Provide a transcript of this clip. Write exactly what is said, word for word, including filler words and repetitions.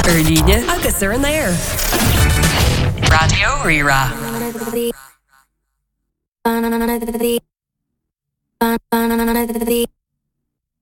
ar líne agus ar an air. Radio Rira. Banana